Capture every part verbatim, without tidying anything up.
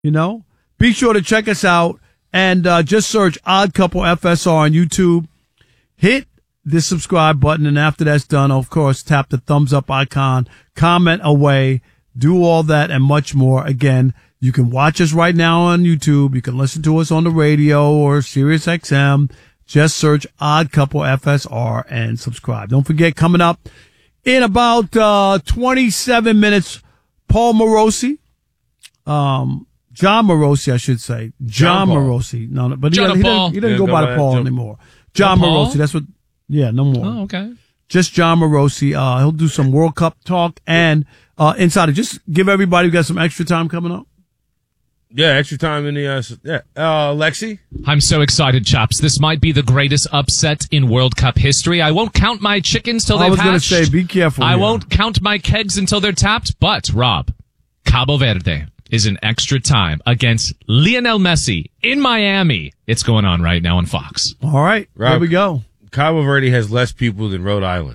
You know, be sure to check us out and uh, just search Odd Couple F S R on YouTube. Hit the subscribe button, and after that's done, of course, tap the thumbs up icon, comment away, do all that and much more. Again, you can watch us right now on YouTube. You can listen to us on the radio or Sirius X M. Just search Odd Couple F S R and subscribe. Don't forget, coming up in about uh twenty-seven minutes, Paul Morosi, um, John Morosi, I should say. John, John Morosi. No, no, but he, John he, Paul. doesn't, he doesn't go, go by the Paul John. anymore. John no Morosi, Paul? that's what, yeah, no more. Oh, okay. Just John Morosi. Uh, he'll do some World Cup talk and, uh, Insider. Just give everybody who got some extra time coming up. Yeah, extra time in the, uh, yeah. Uh, Lexi? I'm so excited, Chops. This might be the greatest upset in World Cup history. I won't count my chickens till they've hatched. I was going to say, be careful. I here. won't count my kegs until they're tapped. But, Rob, Cabo Verde is in extra time against Lionel Messi in Miami. It's going on right now on Fox. All right. Rob, Here we go. Cabo Verde has less people than Rhode Island.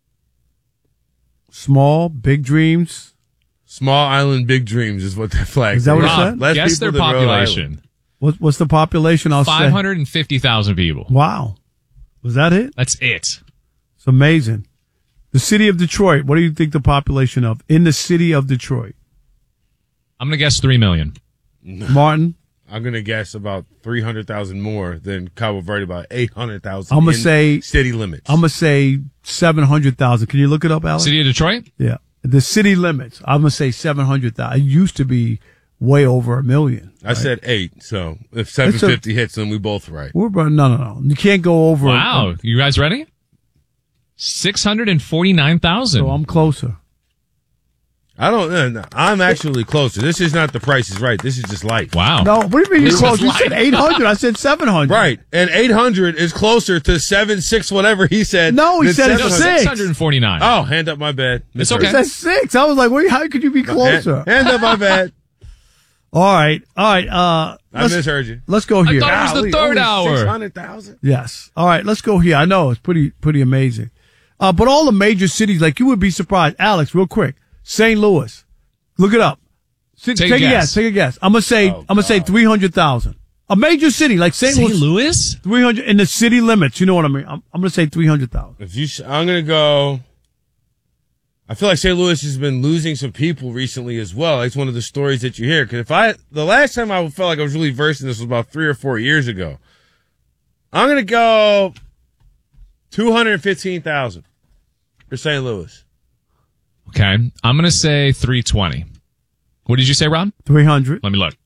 Small, big dreams. Small island, big dreams is what their flag is. That what it Rob, said? Less guess their people than Rhode population. Island. What, what's the population? I'll five hundred fifty thousand people. Wow. Was that it? That's it. It's amazing. The city of Detroit, what do you think the population of? In the city of Detroit. I'm going to guess three million. Martin? I'm going to guess about three hundred thousand more than Cabo Verde, about eight hundred thousand. I'm going to say city limits. I'm going to say seven hundred thousand. Can you look it up, Alex? City of Detroit? Yeah. The city limits. I'm going to say seven hundred thousand. It used to be way over a million. I right? said eight. So if seven fifty a, hits, then we both right. We're, no, no, no. You can't go over. Wow. A, you guys ready? six hundred forty-nine thousand. So I'm closer. I don't know. I'm actually closer. This is not The Price is Right. This is just life. Wow. No, what do you mean you're close? You said eight hundred. I said seven hundred. Right. And eight hundred is closer to seven, six, whatever he said. No, he said it's six. six hundred forty-nine. Oh, hand up my bad. It's okay. He said six. I was like, wait, how could you be closer? Hand, hand up my bad. All right. All right. Uh, I misheard you. Let's go here. I thought it was the third hour. six hundred thousand? Yes. All right. Let's go here. I know. It's pretty, pretty amazing. Uh, but all the major cities, like you would be surprised. Alex, real quick. Saint Louis. Look it up. Take, take a guess. guess. Take a guess. I'm gonna say. Oh, I'm gonna say three hundred thousand. A major city like Saint Louis. Saint Louis. Three hundred in the city limits. You know what I mean. I'm, I'm gonna say three hundred thousand. If you, I'm gonna go. I feel like Saint Louis has been losing some people recently as well. It's one of the stories that you hear. Because if I, the last time I felt like I was really versed in this was about three or four years ago. I'm gonna go two hundred fifteen thousand for Saint Louis. Okay. I'm going to say three twenty. What did you say, Rob? three hundred. Let me look.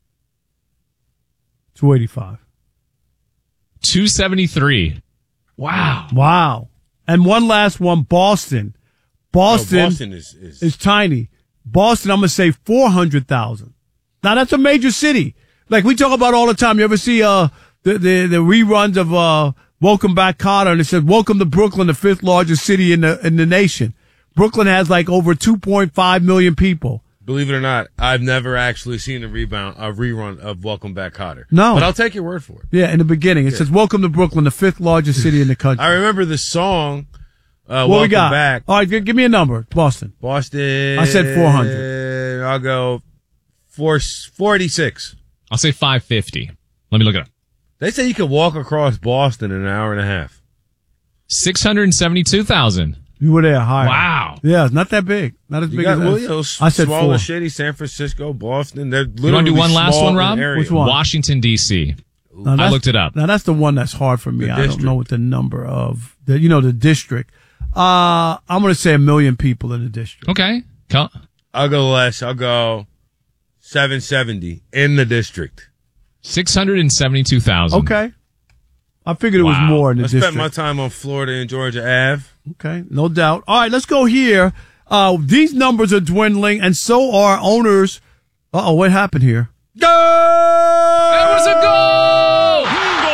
two eighty-five. two seventy-three. Wow. Wow. And one last one, Boston. Boston, no, Boston is, is, is tiny. Boston, I'm going to say four hundred thousand. Now, that's a major city. Like we talk about all the time. You ever see uh the, the, the reruns of uh Welcome Back, Kotter, and it says, welcome to Brooklyn, the fifth largest city in the in the nation. Brooklyn has like over two point five million people. Believe it or not, I've never actually seen a rebound, a rerun of Welcome Back, Kotter. No. But I'll take your word for it. Yeah, in the beginning. It yeah. says, welcome to Brooklyn, the fifth largest city in the country. I remember the song, uh, what Welcome we got? Back. All right, give, give me a number. Boston. Boston. I said four hundred. I'll go four forty-six. I'll say five fifty. Let me look it up. They say you can walk across Boston in an hour and a half. six hundred seventy-two thousand. You were there higher. Wow. Yeah, it's not that big. Not as you big got, as well, that. you know, I said smaller four. city, San Francisco, Boston. They're literally You want to do one last one, Rob? Which one? Washington, D C. I looked it up. Now, that's the one that's hard for me. The I district. don't know what the number of, the, you know, the district. Uh, I'm going to say a million people in the district. Okay. Cal- I'll go less. I'll go seven seventy in the district. six hundred seventy-two thousand. Okay. I figured it was Wow. more in the I district. spent my time on Florida and Georgia Ave. Okay, no doubt. All right, let's go here. Uh, these numbers are dwindling, and so are owners. Uh-oh, what happened here? Goal! It was a goal!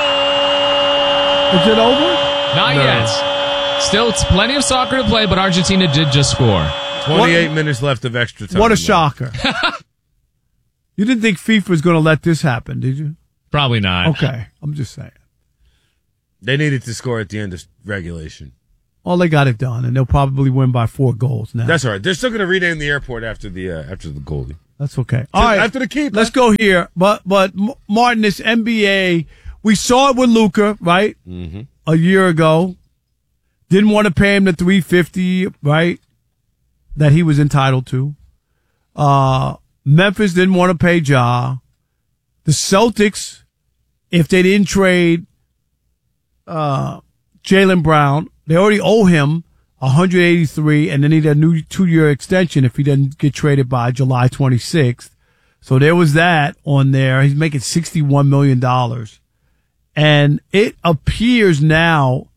Is it over? Not No. yet. Still, it's plenty of soccer to play, but Argentina did just score. twenty-eight minutes left of extra time. What a left. shocker. You didn't think FIFA was going to let this happen, did you? Probably not. Okay, I'm just saying. They needed to score at the end of regulation. Well, they got it done, and they'll probably win by four goals now. That's all right. They're still going to rename the airport after the uh, after the goalie. That's okay. All right. After the keep. Let's go here. But, but Martin, this N B A, we saw it with Luka, right? Mm-hmm. A year ago. Didn't want to pay him the three fifty, right? That he was entitled to. Uh, Memphis didn't want to pay Ja. The Celtics, if they didn't trade, uh, Jaylen Brown, they already owe him one eighty-three and they need a new two-year extension if he doesn't get traded by July twenty-sixth. So there was that on there. He's making sixty-one million dollars. And it appears now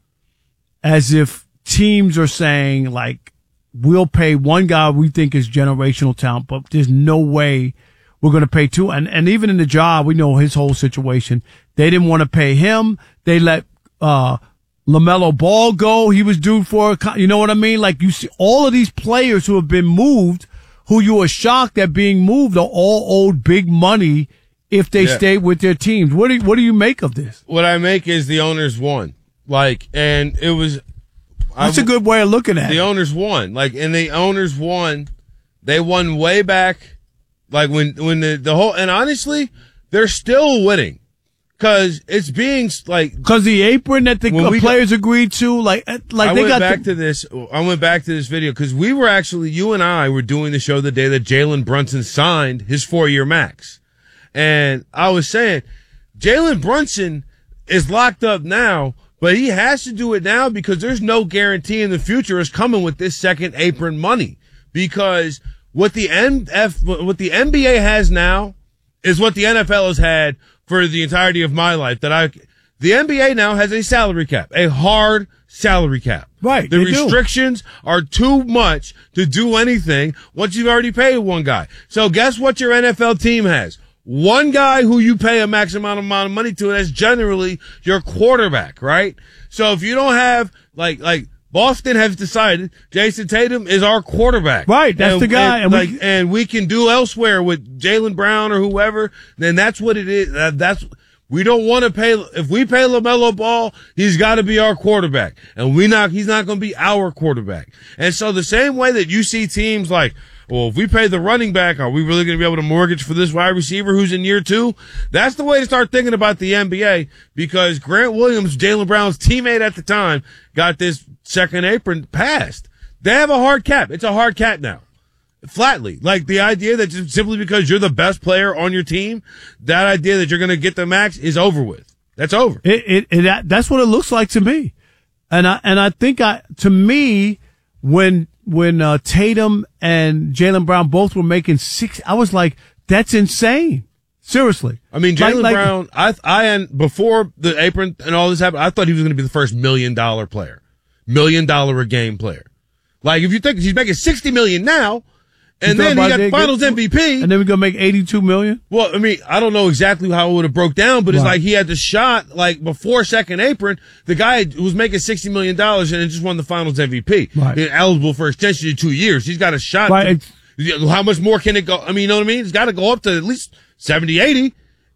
as if teams are saying, like, we'll pay one guy we think is generational talent, but there's no way we're going to pay two. And, and even in the job, we know his whole situation. They didn't want to pay him. They let, uh, LaMelo Ball go. He was due for, a, you know what I mean? Like, you see all of these players who have been moved, who you are shocked at being moved, are all owed big money if they yeah. stay with their teams. What do you, what do you make of this? What I make is the owners won. Like, and it was. That's I, a good way of looking at the it. The owners won. Like, and the owners won. They won way back. Like, when, when the, the whole, and honestly, they're still winning. Cause it's being, like. Cause the apron that the uh, players got, agreed to, like, like I they went got. back the, to this, I went back to this video, cause we were actually, you and I were doing the show the day that Jalen Brunson signed his four year max. And I was saying, Jalen Brunson is locked up now, but he has to do it now because there's no guarantee in the future is coming with this second apron money. Because what the N F, what the N B A has now is what the N F L has had for the entirety of my life. That I, the N B A now has a salary cap, a hard salary cap. Right. The restrictions do. are too much to do anything once you've already paid one guy. So guess what your N F L team has? One guy who you pay a maximum amount of money to, and that's generally your quarterback, right? So if you don't have, like, like, Boston has decided Jason Tatum is our quarterback. Right, that's and, the guy. And, and, like, we, and we can do elsewhere with Jaylen Brown or whoever, then that's what it is. That, that's, we don't want to pay, if we pay LaMelo Ball, he's got to be our quarterback. And we not, he's not going to be our quarterback. And so the same way that you see teams like, well, if we pay the running back, are we really going to be able to mortgage for this wide receiver who's in year two? That's the way to start thinking about the N B A, because Grant Williams, Jaylen Brown's teammate at the time, got this second apron passed. They have a hard cap. It's a hard cap now. Flatly. Like, the idea that just simply because you're the best player on your team, that idea that you're going to get the max is over with. That's over. It, it, it, that's what it looks like to me. And I, and I think I, to me, when, when, uh, Tatum and Jaylen Brown both were making six, I was like, that's insane. Seriously. I mean, Jaylen like, Brown, I, I, and before the apron and all this happened, I thought he was going to be the first million dollar player. Million dollar a game player. Like, if you think he's making sixty million now, and then he got finals M V P. And then we're going to make eighty-two million? Well, I mean, I don't know exactly how it would have broke down, but it's right. like he had the shot, like, before second apron, the guy was making sixty million dollars and just won the finals M V P. Right. He's eligible for extension in two years. He's got a shot. Right. To, how much more can it go? I mean, you know what I mean? It's got to go up to at least seventy, eighty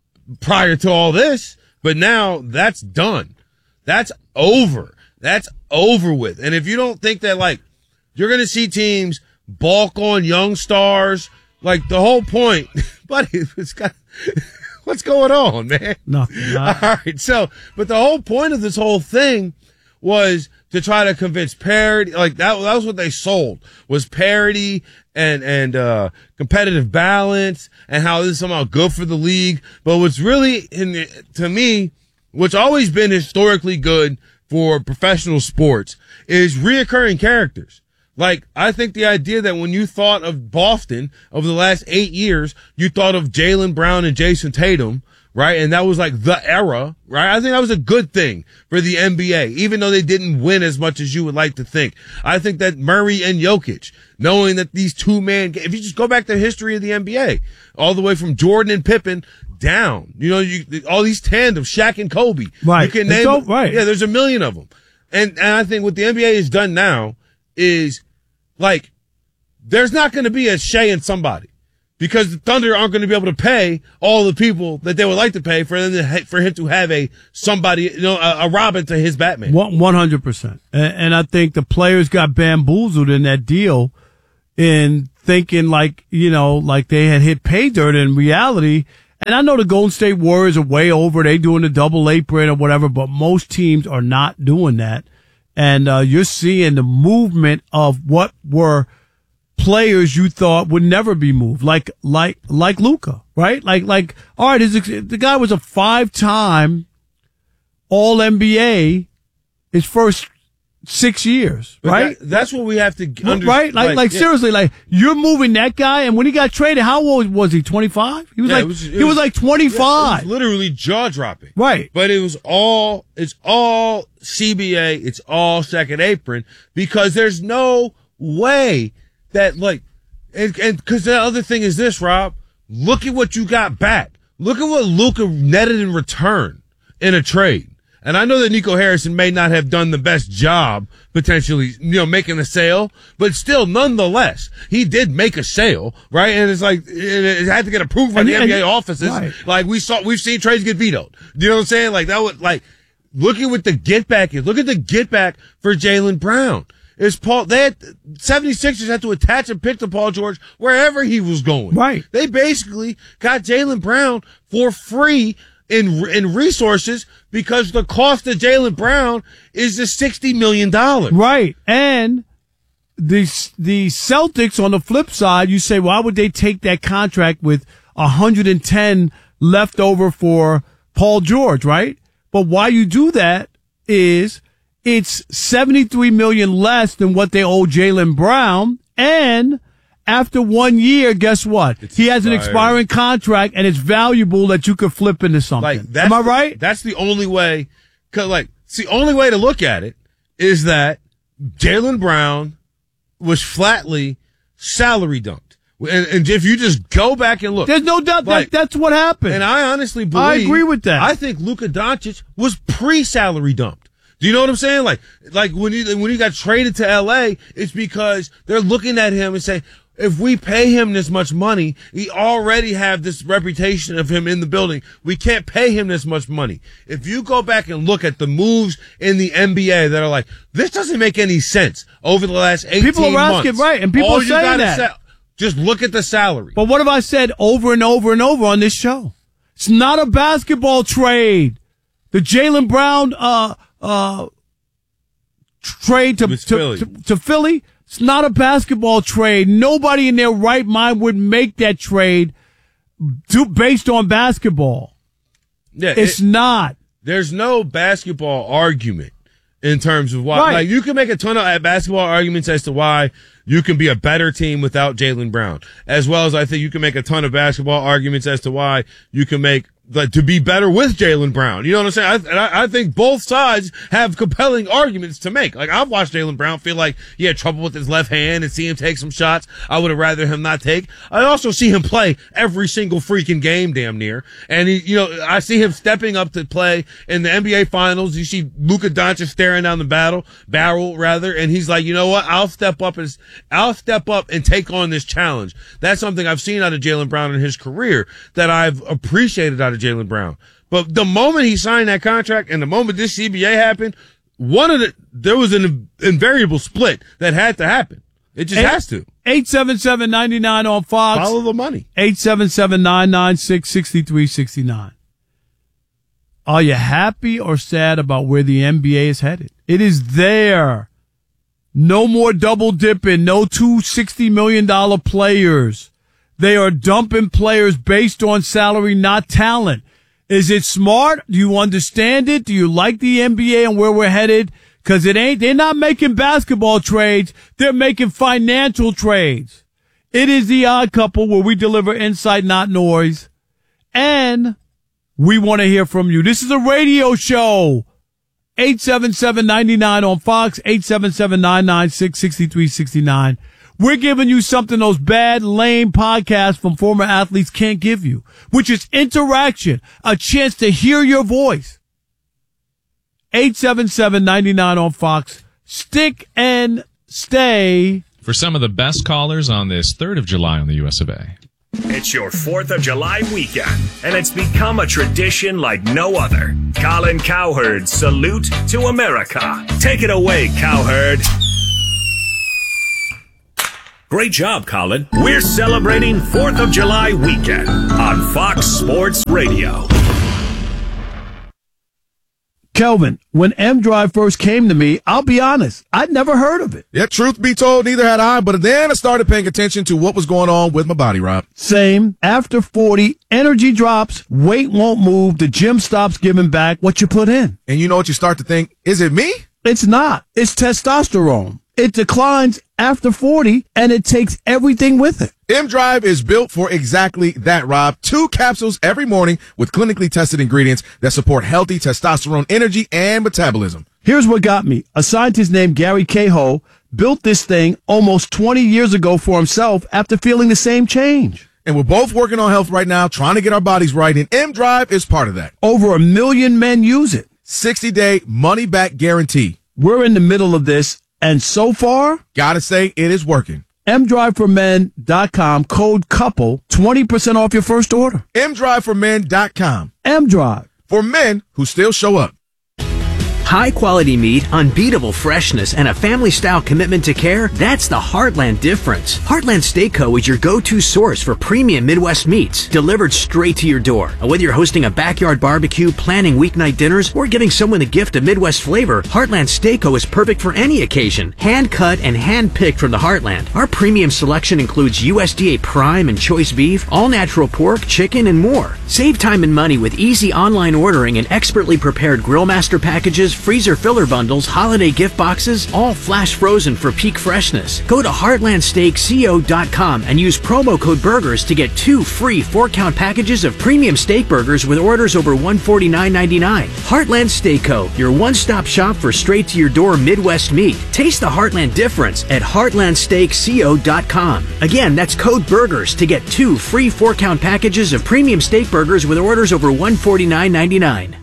prior to all this. But now that's done. That's over. That's over with. And if you don't think that, like, you're going to see teams balk on young stars, like, the whole point, buddy, it's got, what's going on, man? Nothing. All right. So, but the whole point of this whole thing was to try to convince parity. Like, that, that was what they sold, was parity and, and, uh, competitive balance and how this is somehow good for the league. But what's really, in the, to me, what's always been historically good for professional sports is reoccurring characters. Like, I think the idea that when you thought of Boston over the last eight years, you thought of Jaylen Brown and Jason Tatum, right? And that was like the era, right? I think that was a good thing for the N B A, even though they didn't win as much as you would like to think. I think that Murray and Jokic, knowing that these two men, if you just go back to the history of the N B A, all the way from Jordan and Pippen down, you know, you, all these tandems, Shaq and Kobe. Right. You can name, all, right. Yeah, there's a million of them. And, and I think what the N B A has done now is, like, there's not going to be a Shea and somebody, because the Thunder aren't going to be able to pay all the people that they would like to pay for them to ha- for him to have a somebody, you know, a, a Robin to his Batman. One hundred percent. And I think the players got bamboozled in that deal in thinking like, you know, like they had hit pay dirt in reality. And I know the Golden State Warriors are way over. They doing the double apron or whatever, but most teams are not doing that. And, uh, you're seeing the movement of what were players you thought would never be moved, like, like, like Luka, right? Like, like, all right, his, the guy was a five-time All N B A his first six years, But right? That, that's what we have to understand. Right? Like, like, like yeah. seriously, like, you're moving that guy, and when he got traded, how old was he? twenty-five? He was Yeah, like, it was- it he was, was- like Yeah, twenty-five. it was literally jaw dropping. Right. But it was all, it's all C B A. It's all second apron because there's no way that like, and, and cause the other thing is this, Rob, look at what you got back. Look at what Luka netted in return in a trade. And I know that Nico Harrison may not have done the best job potentially, you know, making a sale, but still, nonetheless, he did make a sale, right? And it's like, it, it had to get approved by And- the and- N B A offices. right. Like we saw, we've seen trades get vetoed. You know what I'm saying? Like that was like, look at what the get back is. Look at the get back for Jaylen Brown. Is Paul, they had, seventy-sixers had to attach a pick to Paul George wherever he was going. Right. They basically got Jaylen Brown for free in, in resources because the cost of Jaylen Brown is the sixty million dollars. Right. And the, the Celtics on the flip side, you say, why would they take that contract with one hundred ten left over for Paul George, right? But why you do that is it's seventy-three million dollars less than what they owe Jaylen Brown. And after one year, guess what? It's he has an expired. expiring contract and it's valuable that you could flip into something. Like, that's Am I the- right? That's the only way, cause like, it's the only way to look at it is that Jaylen Brown was flatly salary dumped. And, and if you just go back and look. There's no doubt like, that that's what happened. And I honestly believe. I agree with that. I think Luka Doncic was pre-salary dumped. Do you know what I'm saying? Like, like when he, when he got traded to L A, it's because they're looking at him and saying, if we pay him this much money, we already have this reputation of him in the building. We can't pay him this much money. If you go back and look at the moves in the N B A that are like, this doesn't make any sense over the last eighteen People are asking, months. right, and people All are you saying gotta that. say- just look at the salary. But what have I said over and over and over on this show? It's not a basketball trade. The Jaylen Brown uh uh trade to With to, Philly. to to Philly, it's not a basketball trade. Nobody in their right mind would make that trade do, based on basketball. Yeah, It's it- not. there's no basketball argument in terms of why. Right. Like you can make a ton of basketball arguments as to why you can be a better team without Jaylen Brown, as well as I think you can make a ton of basketball arguments as to why you can make like, to be better with Jaylen Brown. You know what I'm saying? I, and I, I think both sides have compelling arguments to make. Like I've watched Jaylen Brown feel like he had trouble with his left hand and see him take some shots I would have rather him not take. I also see him play every single freaking game damn near. And he, you know, I see him stepping up to play in the N B A finals. You see Luka Doncic staring down the battle, barrel rather. And he's like, you know what? I'll step up and, I'll step up and take on this challenge. That's something I've seen out of Jaylen Brown in his career that I've appreciated out of Jaylen Brown. But the moment he signed that contract and the moment this C B A happened, one of the, there was an invariable split that had to happen. It just Eight- has to. eight seven seven, nine nine on Fox. Follow the money. eight seven seven, nine nine six, six three six nine. Are you happy or sad about where the N B A is headed? It is there. No more double dipping. No two sixty million dollars players. They are dumping players based on salary, not talent. Is it smart? Do you understand it? Do you like the N B A and where we're headed? Cause it ain't, they're not making basketball trades. They're making financial trades. It is the Odd Couple where we deliver insight, not noise. And we want to hear from you. This is a radio show. eight seven seven, nine nine on Fox, eight seven seven, nine nine six, six three six nine. We're giving you something those bad, lame podcasts from former athletes can't give you, which is interaction, a chance to hear your voice. eight seven seven, nine nine on Fox. Stick and stay. For some of the best callers on this third of July on the U S of A. It's your fourth of July weekend, and it's become a tradition like no other. Colin Cowherd's Salute to America. Take it away, Cowherd. Great job, Colin. We're celebrating fourth of July weekend on Fox Sports Radio. Kelvin, when M-Drive first came to me, I'll be honest, I'd never heard of it. Yeah, truth be told, neither had I, but then I started paying attention to what was going on with my body, Rob. Same. After forty, energy drops, weight won't move, the gym stops giving back what you put in. And you know what you start to think? Is it me? It's not. It's testosterone. It declines after forty, and it takes everything with it. M-Drive is built for exactly that, Rob. Two capsules every morning with clinically tested ingredients that support healthy testosterone energy and metabolism. Here's what got me. A scientist named Gary Cahill built this thing almost twenty years ago for himself after feeling the same change. And we're both working on health right now, trying to get our bodies right, and M-Drive is part of that. Over a million men use it. sixty-day money-back guarantee. We're in the middle of this, and so far, gotta say, it is working. M drive for men dot com, code COUPLE, twenty percent off your first order. M drive for men dot com. M-Drive. For men who still show up. High-quality meat, unbeatable freshness, and a family-style commitment to care, that's the Heartland difference. Heartland Steak Co. is your go-to source for premium Midwest meats, delivered straight to your door. And whether you're hosting a backyard barbecue, planning weeknight dinners, or giving someone the gift of Midwest flavor, Heartland Steak Co. is perfect for any occasion. Hand-cut and hand-picked from the Heartland. Our premium selection includes U S D A prime and choice beef, all-natural pork, chicken, and more. Save time and money with easy online ordering and expertly prepared Grillmaster packages, freezer filler bundles, holiday gift boxes, all flash frozen for peak freshness. Go to heartland steak co dot com and use promo code BURGERS to get two free four-count packages of premium steak burgers with orders over one hundred forty-nine ninety-nine. Heartland Steak Co., your one-stop shop for straight-to-your-door Midwest meat. Taste the Heartland difference at heartland steak co dot com. Again, that's code BURGERS to get two free four-count packages of premium steak burgers with orders over one hundred forty-nine ninety-nine.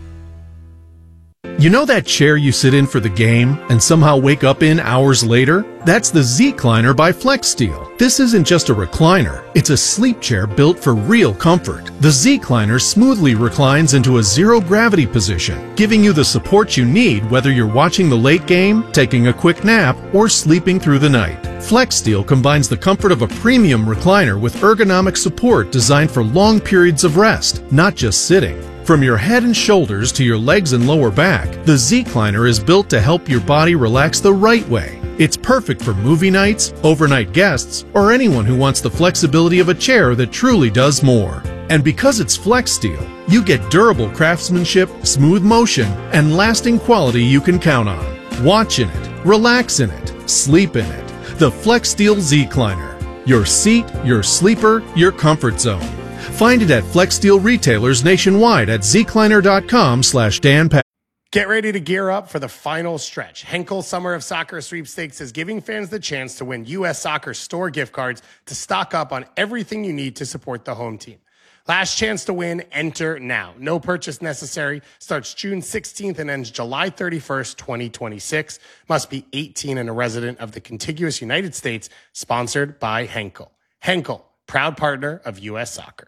You know that chair you sit in for the game and somehow wake up in hours later? That's the Z-Cliner by FlexSteel. This isn't just a recliner, it's a sleep chair built for real comfort. The Z-Cliner smoothly reclines into a zero-gravity position, giving you the support you need whether you're watching the late game, taking a quick nap, or sleeping through the night. FlexSteel combines the comfort of a premium recliner with ergonomic support designed for long periods of rest, not just sitting. From your head and shoulders to your legs and lower back, the Z-Cliner is built to help your body relax the right way. It's perfect for movie nights, overnight guests, or anyone who wants the flexibility of a chair that truly does more. And because it's FlexSteel, you get durable craftsmanship, smooth motion, and lasting quality you can count on. Watch in it, relax in it, sleep in it. The FlexSteel Z-Cliner. Your seat, your sleeper, your comfort zone. Find it at FlexSteel retailers nationwide at zcliner.com slash Dan Pat. Get ready to gear up for the final stretch. Henkel Summer of Soccer Sweepstakes is giving fans the chance to win U S Soccer store gift cards to stock up on everything you need to support the home team. Last chance to win, enter now. No purchase necessary. Starts June sixteenth and ends July thirty-first, twenty twenty-six. Must be eighteen and a resident of the contiguous United States. Sponsored by Henkel. Henkel, proud partner of U S Soccer.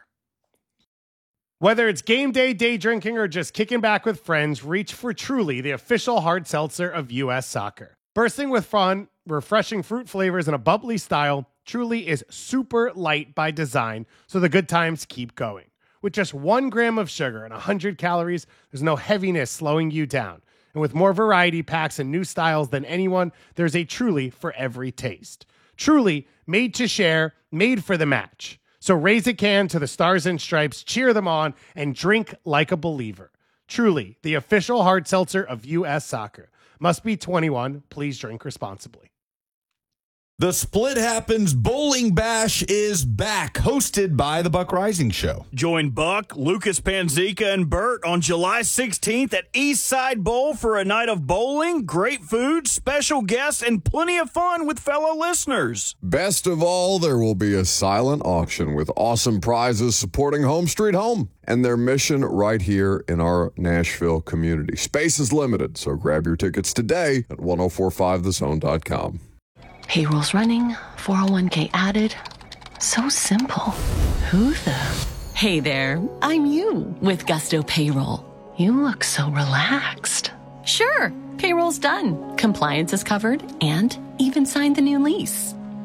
Whether it's game day, day drinking, or just kicking back with friends, reach for Truly, the official hard seltzer of U S Soccer. Bursting with fun, refreshing fruit flavors, and a bubbly style, Truly is super light by design, so the good times keep going. With just one gram of sugar and one hundred calories, there's no heaviness slowing you down. And with more variety packs and new styles than anyone, there's a Truly for every taste. Truly, made to share, made for the match. So raise a can to the Stars and Stripes, cheer them on, and drink like a believer. Truly, the official hard seltzer of U S Soccer. Must be twenty-one. Please drink responsibly. The Split Happens Bowling Bash is back, hosted by the Buck Rising Show. Join Buck, Lucas Panzica, and Bert on July sixteenth at Eastside Bowl for a night of bowling, great food, special guests, and plenty of fun with fellow listeners. Best of all, there will be a silent auction with awesome prizes supporting Home Street Home and their mission right here in our Nashville community. Space is limited, so grab your tickets today at ten forty-five the zone dot com. Payroll's running, four oh one k added. So simple. Who the? Hey there, I'm you with Gusto Payroll. You look so relaxed. Sure, payroll's done. Compliance is covered and even signed the new lease.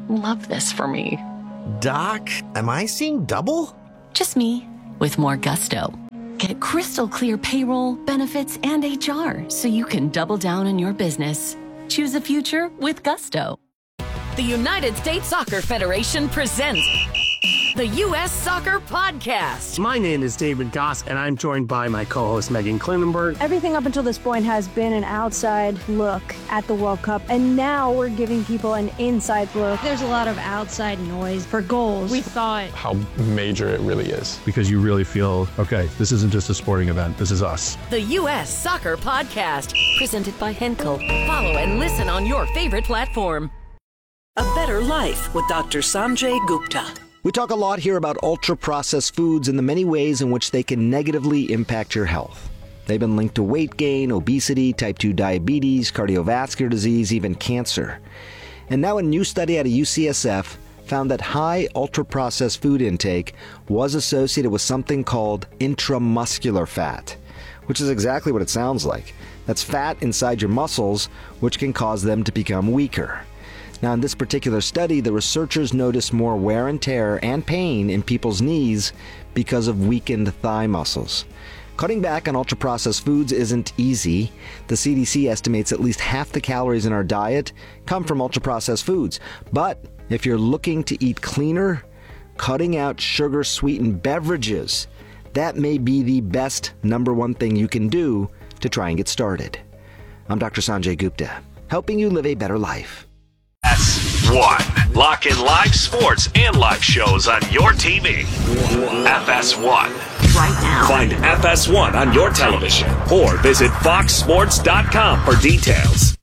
love this for me. Doc, am I seeing double? Just me, with more gusto. Get crystal clear payroll, benefits, and H R so you can double down in your business. Choose a future with gusto. The United States Soccer Federation presents the U S Soccer Podcast. My name is David Goss, and I'm joined by my co-host Megan Klinenberg. Everything up until this point has been an outside look at the World Cup, and now we're giving people an inside look. There's a lot of outside noise for goals. We thought how major it really is, because you really feel, okay, this isn't just a sporting event, this is us. The U S Soccer Podcast, presented by Henkel. Follow and listen on your favorite platform. A Better Life with Doctor Sanjay Gupta. We talk a lot here about ultra-processed foods and the many ways in which they can negatively impact your health. They've been linked to weight gain, obesity, type two diabetes, cardiovascular disease, even cancer. And now a new study out of U C S F found that high ultra-processed food intake was associated with something called intramuscular fat, which is exactly what it sounds like. That's fat inside your muscles, which can cause them to become weaker. Now, in this particular study, the researchers noticed more wear and tear and pain in people's knees because of weakened thigh muscles. Cutting back on ultra-processed foods isn't easy. The C D C estimates at least half the calories in our diet come from ultra-processed foods. But if you're looking to eat cleaner, cutting out sugar-sweetened beverages, that may be the best number one thing you can do to try and get started. I'm Doctor Sanjay Gupta, helping you live a better life. F S one. Lock in live sports and live shows on your T V. F S one. Right now. Find F S one on your television or visit fox sports dot com for details.